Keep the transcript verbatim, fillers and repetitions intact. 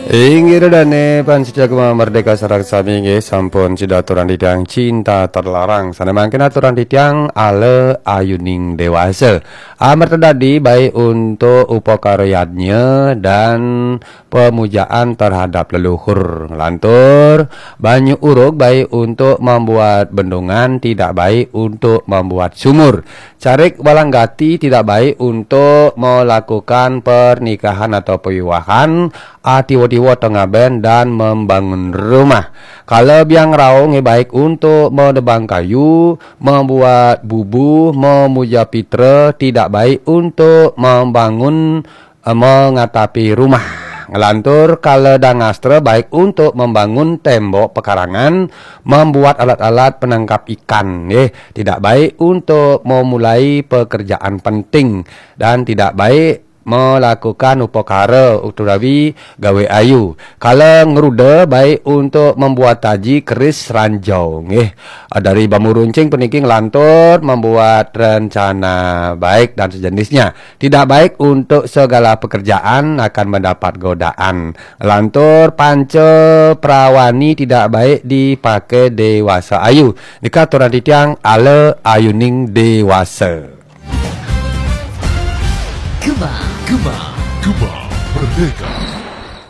Inggih dane pancicakma merdeka sarak sami nggih sampun sida aturan ditiang cinta terlarang sana mangkin aturan ditiang ale ayuning dewasa amat tadi baik untuk upakaryanya dan pemujaan terhadap leluhur lantur banyu uruk baik untuk membuat bendungan tidak baik untuk membuat sumur carik balanggati tidak baik untuk melakukan pernikahan atau pewiwahan atiwo-tiwo tengah ben dan membangun rumah. Kalau biang raung baik untuk menebang kayu, membuat bubuh, memuja pitra, tidak baik untuk membangun eh, mengatapi rumah. Ngelantur kalau dangastra baik untuk membangun tembok pekarangan, membuat alat-alat penangkap ikan. Eh, tidak baik untuk memulai pekerjaan penting dan tidak baik melakukan upakara uturawi gawe ayu. Kalau ngeruda baik untuk membuat taji keris ranjau. Nggih, dari bambu runcing peniking lantur membuat rencana baik dan sejenisnya. Tidak baik untuk segala pekerjaan akan mendapat godaan. Lantur panca prawani tidak baik dipakai dewasa ayu. Nika aturan titiang ale ayuning dewasa. Gema, Gema, Gema Merdeka.